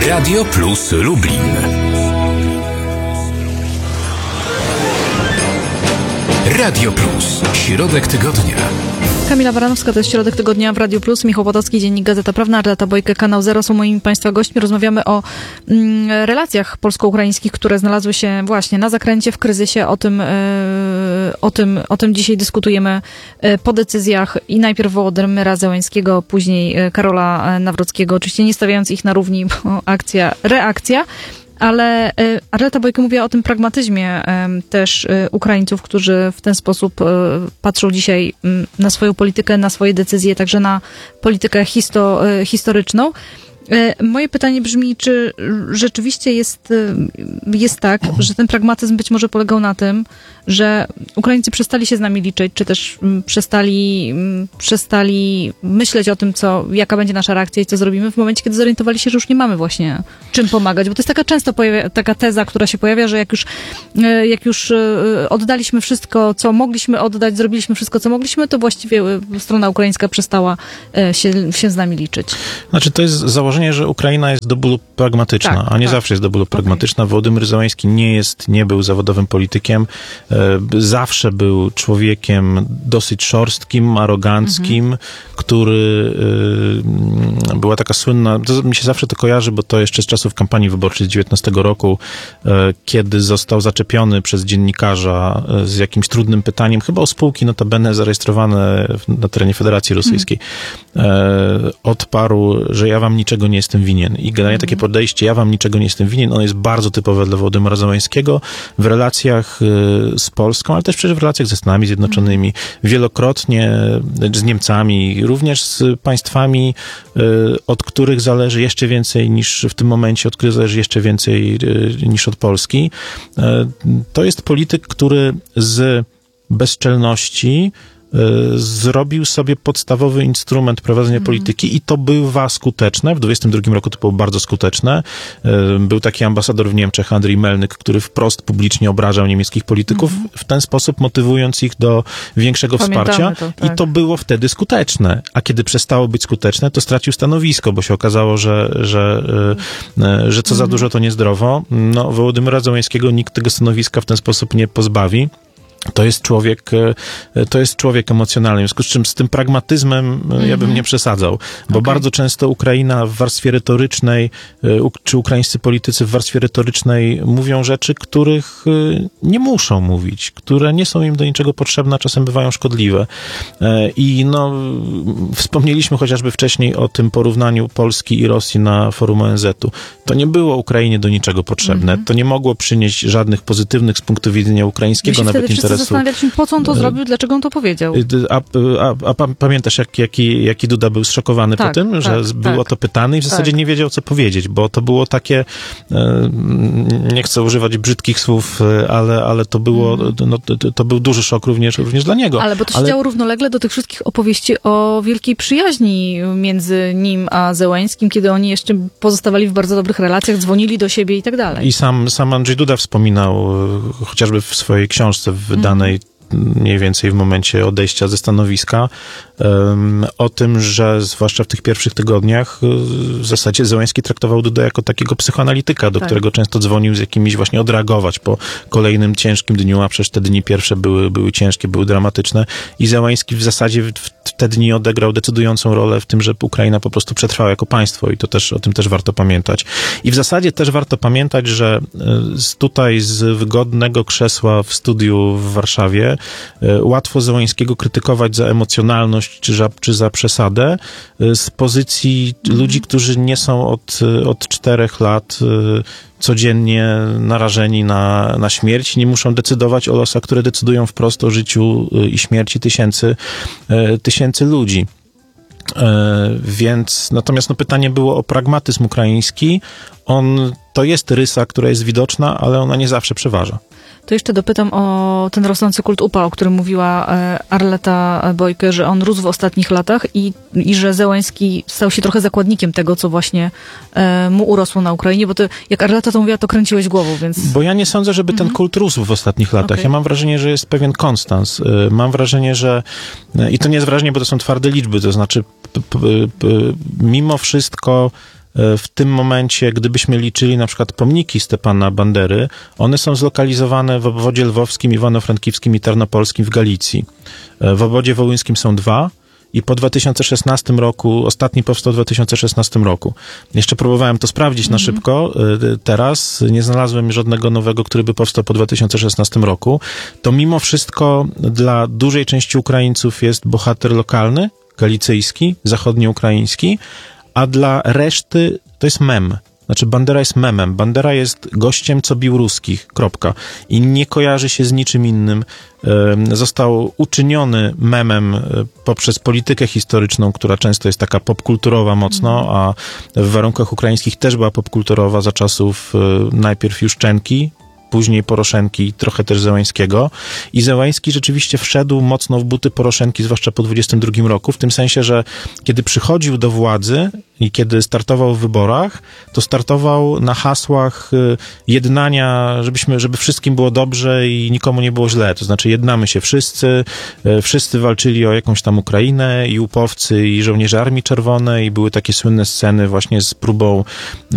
Radio Plus Lublin. Radio Plus. Środek tygodnia. Kamila Baranowska, to jest Środek Tygodnia w Radio Plus. Michał Potocki, Dziennik Gazeta Prawna, Arleta Bojkę, Kanał Zero są moimi Państwa gośćmi. Rozmawiamy o relacjach polsko-ukraińskich, które znalazły się właśnie na zakręcie, w kryzysie. O tym dzisiaj dyskutujemy po decyzjach i najpierw Wołodymyra Zełenskiego, później Karola Nawrockiego. Oczywiście nie stawiając ich na równi, bo reakcja. Ale Arleta Bojka mówiła o tym pragmatyzmie też Ukraińców, którzy w ten sposób patrzą dzisiaj na swoją politykę, na swoje decyzje, także na politykę historyczną. Moje pytanie brzmi, czy rzeczywiście jest tak, że ten pragmatyzm być może polegał na tym, że Ukraińcy przestali się z nami liczyć, czy też przestali myśleć o tym, jaka będzie nasza reakcja i co zrobimy w momencie, kiedy zorientowali się, że już nie mamy właśnie czym pomagać. Bo to jest taka teza, która się pojawia, że jak już oddaliśmy wszystko, co mogliśmy oddać, zrobiliśmy wszystko, co mogliśmy, to właściwie strona ukraińska przestała się z nami liczyć. Znaczy, to jest założenie, że Ukraina jest do bólu pragmatyczna, tak, a nie zawsze jest do bólu pragmatyczna. Wołodymyr Zełenski nie był zawodowym politykiem. Zawsze był człowiekiem dosyć szorstkim, aroganckim, który była taka słynna, mi się zawsze to kojarzy, bo to jeszcze z czasów kampanii wyborczej z 19 roku, kiedy został zaczepiony przez dziennikarza z jakimś trudnym pytaniem, chyba o spółki notabene zarejestrowane na terenie Federacji Rosyjskiej. Odparł, że ja wam niczego nie jestem winien. I generalnie takie podejście, ja wam niczego nie jestem winien, ono jest bardzo typowe dla Wołodymyra Zełenskiego w relacjach z Polską, ale też przecież w relacjach ze Stanami Zjednoczonymi, wielokrotnie z Niemcami, również z państwami, od których zależy jeszcze więcej niż w tym momencie, od których zależy jeszcze więcej niż od Polski. To jest polityk, który z bezczelności zrobił sobie podstawowy instrument prowadzenia polityki i to bywa skuteczne. W 22 roku to było bardzo skuteczne. Był taki ambasador w Niemczech, Andrzej Melnyk, który wprost publicznie obrażał niemieckich polityków, w ten sposób motywując ich do większego wsparcia. I to było wtedy skuteczne. A kiedy przestało być skuteczne, to stracił stanowisko, bo się okazało, że co za dużo, to niezdrowo. No, Wołodymyra Zełenskiego nikt tego stanowiska w ten sposób nie pozbawi. To jest człowiek emocjonalny, w związku z czym z tym pragmatyzmem ja bym nie przesadzał, bo bardzo często Ukraina w warstwie retorycznej, czy ukraińscy politycy w warstwie retorycznej mówią rzeczy, których nie muszą mówić, które nie są im do niczego potrzebne, a czasem bywają szkodliwe. I wspomnieliśmy chociażby wcześniej o tym porównaniu Polski i Rosji na forum ONZ-u. To nie było Ukrainie do niczego potrzebne. To nie mogło przynieść żadnych pozytywnych z punktu widzenia ukraińskiego nawet interesu. Zastanawialiśmy, po co on to zrobił, dlaczego on to powiedział. A pamiętasz, jaki Duda był zszokowany po tym, że było to pytane i w zasadzie nie wiedział, co powiedzieć, bo to było takie, nie chcę używać brzydkich słów, ale to było, to był duży szok również dla niego. Ale bo to się działo równolegle do tych wszystkich opowieści o wielkiej przyjaźni między nim a Zełenskim, kiedy oni jeszcze pozostawali w bardzo dobrych relacjach, dzwonili do siebie i tak dalej. I sam Andrzej Duda wspominał, chociażby w swojej książce wydanej mniej więcej w momencie odejścia ze stanowiska, o tym, że zwłaszcza w tych pierwszych tygodniach w zasadzie Zełenski traktował Dudę jako takiego psychoanalityka, do którego często dzwonił z jakimiś właśnie odreagować po kolejnym ciężkim dniu, a przecież te dni pierwsze były ciężkie, były dramatyczne i Zełenski w zasadzie w te dni odegrał decydującą rolę w tym, że Ukraina po prostu przetrwała jako państwo i o tym też warto pamiętać. I w zasadzie też warto pamiętać, że tutaj z wygodnego krzesła w studiu w Warszawie łatwo Zełenskiego krytykować za emocjonalność czy za przesadę z pozycji ludzi, którzy nie są od 4 lat codziennie narażeni na śmierć, nie muszą decydować o losach, które decydują wprost o życiu i śmierci tysięcy ludzi. Więc natomiast pytanie było o pragmatyzm ukraiński. To jest rysa, która jest widoczna, ale ona nie zawsze przeważa. To jeszcze dopytam o ten rosnący kult UPA, o którym mówiła Arleta Bojkę, że on rósł w ostatnich latach i że Zełenski stał się trochę zakładnikiem tego, co właśnie mu urosło na Ukrainie, bo to, jak Arleta to mówiła, to kręciłeś głową, więc... Bo ja nie sądzę, żeby ten kult rósł w ostatnich latach. Okay. Ja mam wrażenie, że jest pewien konstans. Mam wrażenie, że... I to nie jest wrażenie, bo to są twarde liczby, to znaczy mimo wszystko w tym momencie, gdybyśmy liczyli na przykład pomniki Stepana Bandery, one są zlokalizowane w obwodzie lwowskim, iwano-frankiwskim i tarnopolskim w Galicji. W obwodzie wołyńskim są 2 i po 2016 roku, ostatni powstał w 2016 roku. Jeszcze próbowałem to sprawdzić na szybko, teraz nie znalazłem żadnego nowego, który by powstał po 2016 roku. To mimo wszystko dla dużej części Ukraińców jest bohater lokalny, galicyjski, zachodnioukraiński, a dla reszty to jest mem. Znaczy Bandera jest memem. Bandera jest gościem, co bił ruskich. Kropka. I nie kojarzy się z niczym innym. Został uczyniony memem poprzez politykę historyczną, która często jest taka popkulturowa mocno, a w warunkach ukraińskich też była popkulturowa za czasów najpierw Juszczenki, później Poroszenki, trochę też Zełańskiego. I Zełański rzeczywiście wszedł mocno w buty Poroszenki, zwłaszcza po 22 roku, w tym sensie, że kiedy przychodził do władzy i kiedy startował w wyborach, to startował na hasłach jednania, żeby wszystkim było dobrze i nikomu nie było źle. To znaczy jednamy się wszyscy walczyli o jakąś tam Ukrainę, i łupowcy, i żołnierze Armii Czerwonej, i były takie słynne sceny właśnie z próbą